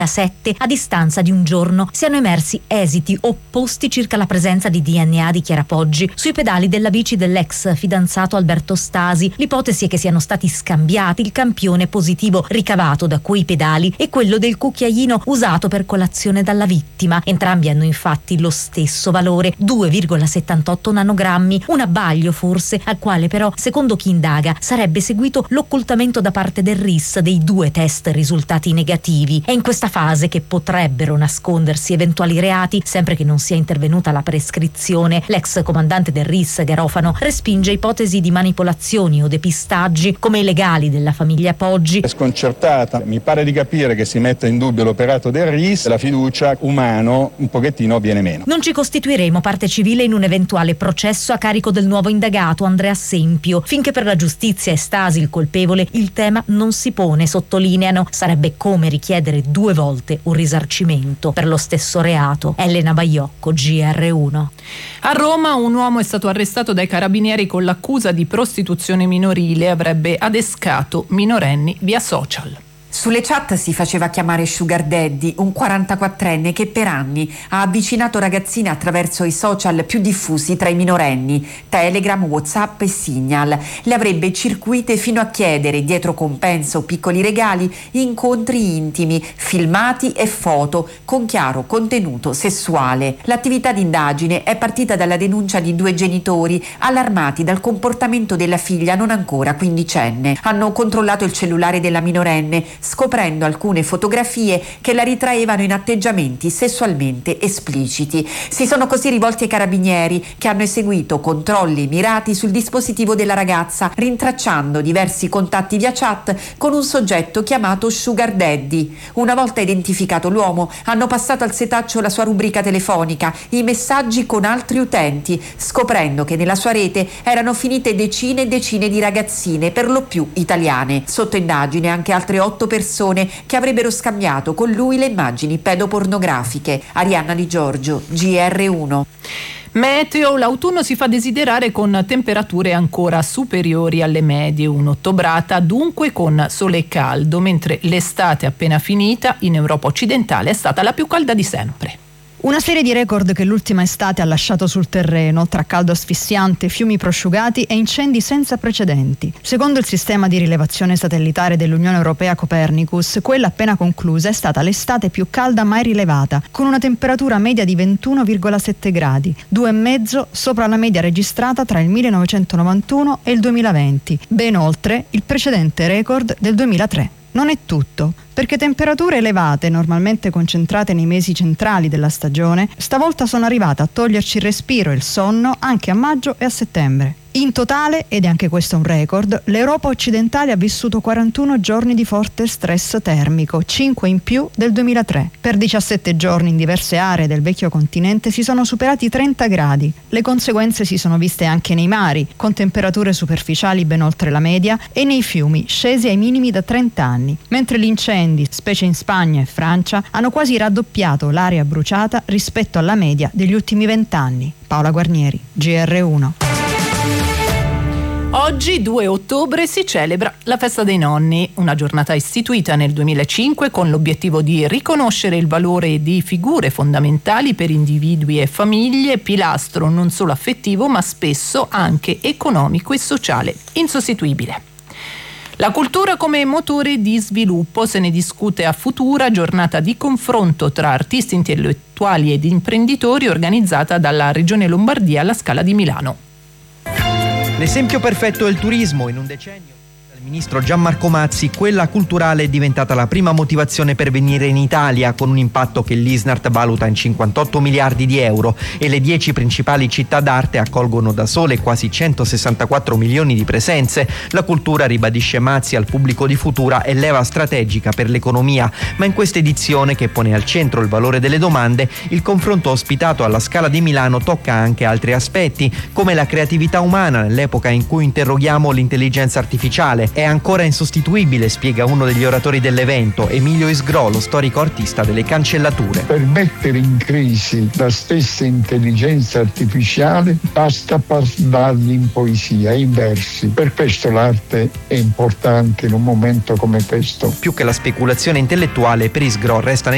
2007, a distanza di un giorno, siano emersi esiti opposti circa la presenza di DNA di Chiara Poggi sui pedali della bici dell'ex fidanzato Alberto Stasi. L'ipotesi è che siano stati scambiati il campione positivo ricavato da quei pedali e quello del cucchiaino usato per colazione dalla vittima. Entrambi hanno infatti lo stesso valore, 2,78 nanogrammi, un abbaglio forse, al quale però, secondo chi indaga, sarebbe seguito l'occultamento da parte del RIS dei 2 test risultati negativi. È in questa fase che potrebbero nascondersi eventuali reati, sempre che non sia intervenuta la prescrizione. L'ex comandante del RIS, Garofano, respinge ipotesi di manipolazioni o depistaggi come i legali della famiglia Poggi. È sconcertata, mi pare di capire che si mette in dubbio l'operato del RIS, la fiducia umano un pochettino viene meno. Non ci costituiremo parte civile in un eventuale processo a carico del nuovo indagato Andrea Sempio. Finché per la giustizia è Stasi il colpevole, il tema non si pone, sottolineano. Sarebbe come richiedere 2 volte un risarcimento per lo stesso reato. Elena Baiocco, GR1. A Roma un uomo è stato arrestato dai carabinieri con l'accusa di prostituzione minorile. Avrebbe adescato minorenni via social. Sulle chat si faceva chiamare Sugar Daddy, un 44enne che per anni ha avvicinato ragazzine attraverso i social più diffusi tra i minorenni, Telegram, WhatsApp e Signal. Le avrebbe circuite fino a chiedere, dietro compenso o piccoli regali, incontri intimi, filmati e foto con chiaro contenuto sessuale. L'attività d'indagine è partita dalla denuncia di 2 genitori allarmati dal comportamento della figlia non ancora quindicenne. Hanno controllato il cellulare della minorenne, scoprendo alcune fotografie che la ritraevano in atteggiamenti sessualmente espliciti. Si sono così rivolti ai carabinieri, che hanno eseguito controlli mirati sul dispositivo della ragazza, rintracciando diversi contatti via chat con un soggetto chiamato Sugar Daddy. Una volta identificato l'uomo, hanno passato al setaccio la sua rubrica telefonica, i messaggi con altri utenti, scoprendo che nella sua rete erano finite decine e decine di ragazzine, per lo più italiane. Sotto indagine anche altre 8 persone che avrebbero scambiato con lui le immagini pedopornografiche. Arianna Di Giorgio, GR1. Meteo, l'autunno si fa desiderare con temperature ancora superiori alle medie, un'ottobrata dunque con sole e caldo, mentre l'estate appena finita in Europa occidentale è stata la più calda di sempre. Una serie di record che l'ultima estate ha lasciato sul terreno, tra caldo asfissiante, fiumi prosciugati e incendi senza precedenti. Secondo il sistema di rilevazione satellitare dell'Unione Europea Copernicus, quella appena conclusa è stata l'estate più calda mai rilevata, con una temperatura media di 21,7 gradi, 2,5 sopra la media registrata tra il 1991 e il 2020, ben oltre il precedente record del 2003. Non è tutto, perché temperature elevate, normalmente concentrate nei mesi centrali della stagione, stavolta sono arrivate a toglierci il respiro e il sonno anche a maggio e a settembre. In totale, ed è anche questo un record, l'Europa occidentale ha vissuto 41 giorni di forte stress termico, 5 in più del 2003. Per 17 giorni in diverse aree del vecchio continente si sono superati i 30 gradi. Le conseguenze si sono viste anche nei mari, con temperature superficiali ben oltre la media, e nei fiumi, scesi ai minimi da 30 anni, mentre gli incendi, specie in Spagna e Francia, hanno quasi raddoppiato l'area bruciata rispetto alla media degli ultimi 20 anni. Paola Guarnieri, GR1. Oggi, 2 ottobre, si celebra la Festa dei Nonni, una giornata istituita nel 2005 con l'obiettivo di riconoscere il valore di figure fondamentali per individui e famiglie, pilastro non solo affettivo ma spesso anche economico e sociale insostituibile. La cultura come motore di sviluppo, se ne discute a Futura, giornata di confronto tra artisti intellettuali ed imprenditori organizzata dalla Regione Lombardia alla Scala di Milano. L'esempio perfetto è il turismo. In un decennio, dal ministro Gianmarco Mazzi, quella culturale è diventata la prima motivazione per venire in Italia, con un impatto che l'Isnart valuta in 58 miliardi di euro, e le 10 principali città d'arte accolgono da sole quasi 164 milioni di presenze. La cultura, ribadisce Mazzi al pubblico di Futura, è leva strategica per l'economia, ma in questa edizione, che pone al centro il valore delle domande, il confronto ospitato alla Scala di Milano tocca anche altri aspetti, come la creatività umana nell'epoca in cui interroghiamo l'intelligenza artificiale. È ancora insostituibile, spiega uno degli oratori dell'evento, Emilio Isgrò, lo storico artista delle cancellature. Per mettere in crisi la stessa intelligenza artificiale basta parlargli in poesia, in versi. Per questo l'arte è importante in un momento come questo. Più che la speculazione intellettuale, per Isgrò resta